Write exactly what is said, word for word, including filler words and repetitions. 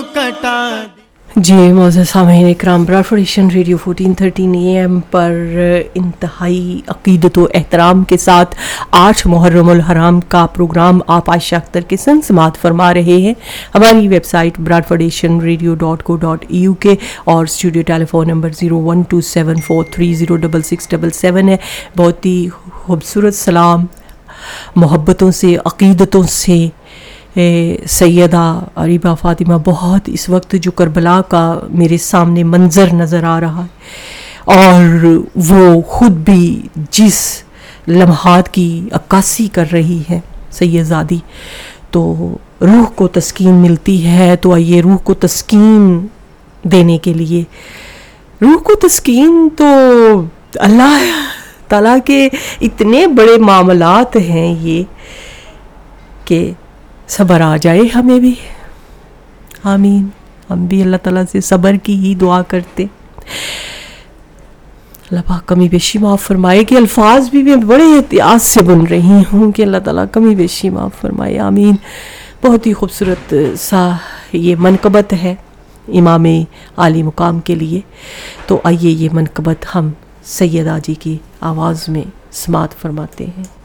کٹا دی. جی معزز سامعین اکرام، براڈفورڈ Asian radio fourteen thirteen A M پر انتہائی عقیدت و احترام کے ساتھ آٹھ محرم الحرام کا پروگرام آپ عائشہ اختر کے سنگ سماعت فرما رہے ہیں. ہماری web site براڈفورڈ Asian radio dot کو ڈاٹ ای یو کے اور studio tele phone number zero one to seven four three zero double six double seven ہے. بہت ہی خوبصورت سلام محبتوں سے، عقیدتوں سے. سیدہ عریبہ فاطمہ، بہت اس وقت جو کربلا کا میرے سامنے منظر نظر آ رہا ہے اور وہ خود بھی جس لمحات کی عکاسی کر رہی ہے سیدزادی، تو روح کو تسکین ملتی ہے. تو آئیے روح کو تسکین دینے کے لیے، روح کو تسکین تو اللہ تعالیٰ کے اتنے بڑے معاملات ہیں یہ کہ صبر آ جائے ہمیں بھی. آمین. ہم بھی اللہ تعالیٰ سے صبر کی ہی دعا کرتے. اللہ پاک کمی بیشی معاف فرمائے کہ الفاظ بھی میں بڑے احتیاط سے بن رہی ہوں کہ اللہ تعالیٰ کمی بیشی معاف فرمائے. آمین. بہت ہی خوبصورت سا یہ منقبت ہے امام عالی مقام کے لیے. تو آئیے یہ منقبت ہم سیدہ جی کی آواز میں سماعت فرماتے ہیں.